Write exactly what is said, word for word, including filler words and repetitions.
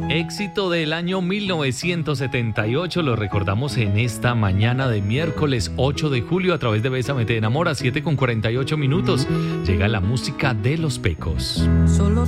Éxito del año mil novecientos setenta y ocho, lo recordamos en esta mañana de miércoles ocho de julio a través de Bésame te enamora, siete con cuarenta y ocho minutos. Llega la música de Los Pecos. Solo